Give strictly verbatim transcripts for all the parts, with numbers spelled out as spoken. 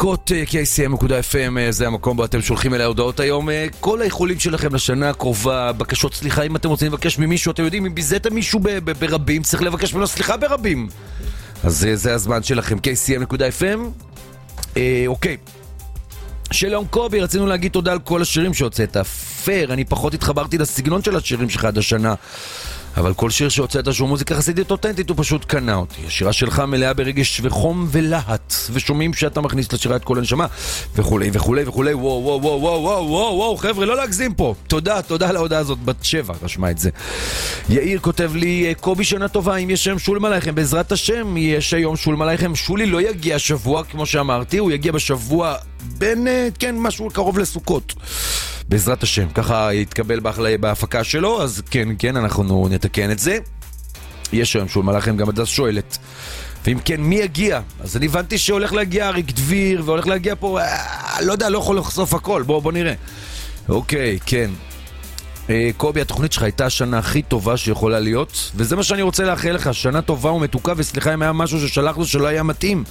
להקות קי סי אם נקודה אף אם, זה המקום בו אתם שולחים אליי הודעות היום. כל האיחולים שלכם לשנה הקרובה, בקשות סליחה, אם אתם רוצים לבקש ממישהו, אתם יודעים, אם ביזיתם מישהו ברבים, צריך לבקש ממנו סליחה ברבים. אז זה הזמן שלכם, קי סי אם נקודה אף אם. אוקיי. שלום קובי, רצינו להגיד תודה על כל השירים שהוצאת. פייר, אני פחות התחברתי לסגנון של השירים שלך עד השנה, אבל כל שיר שהוצאת שהוא מוזיקה חסידית אותנטית הוא פשוט קנה אותי. השירה שלך מלאה ברגש וחום ולהט, ושומעים שאתה מכניס לשירה את כל הנשמה וכולי וכולי וכולי. וואו וואו וואו וואו וואו וואו וואו חבר'ה, לא להגזים פה. תודה, תודה על ההודעה הזאת, בת שבע רשמה את זה. יאיר כותב לי, קובי שנה טובה, אם יש היום שולם עלייכם, בעזרת השם יש היום שולם עלייכם. שולי לא יגיע שבוע כמו שאמרתי, הוא יגיע בשבוע בין, כן, משהו קרוב לסוכות בעזרת השם, ככה יתקבל בהפקה שלו, אז כן, כן, אנחנו נתקן את זה. יש היום שולם עליכם, גם הדס שואלת, ואם כן, מי יגיע? אז אני הבנתי שהולך להגיע אריק דביר, והולך להגיע פה, אה, לא יודע, לא יכול לחשוף הכל, בוא, בוא נראה. אוקיי, כן. אה, קובי, התוכנית שלך הייתה השנה הכי טובה שיכולה להיות, וזה מה שאני רוצה לאחל לך, שנה טובה ומתוקה, וסליחה אם היה משהו ששלחנו שלא היה מתאים.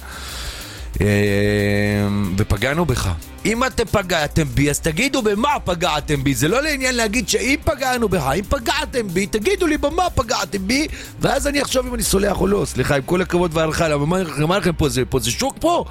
ופגענו בך. אם אתם פגעתם בי, אז תגידו במה פגעתם בי. זה לא לעניין להגיד שאם פגענו בך, אם פגעתם בי, תגידו לי במה פגעתם בי, ואז אני אחשוב אם אני סולח או לא. סליחה, עם כל הכבוד והלכה, מה לכם פה? זה, פה זה שוק פה?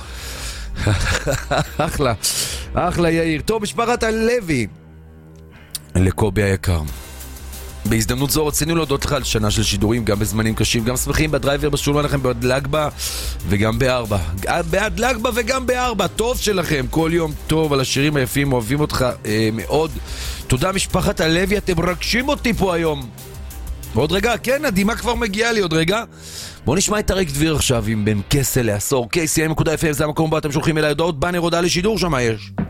אחלה, אחלה יאיר. טוב, משפחת הלוי, לקובי היקר, בהזדמנות זו רצינו להודות לך על שנה של שידורים, גם בזמנים קשים, גם שמחים בדרייבר בשולמן לכם בעד לגבה וגם בארבע, בעד לגבה וגם בארבע, טוב שלכם, כל יום טוב, על השירים היפים, אוהבים אותך אה, מאוד. תודה משפחת הלוי, אתם מרגשים אותי פה היום. עוד רגע, כן, הדימה כבר מגיעה לי עוד רגע. בואו נשמע את אריק דביר עכשיו עם בין כסל לעשור. קי סי אם נקודה אף אם, זה המקום בו אתם שולחים אליי הודעות, בנר הודעה לשידור, שמה יש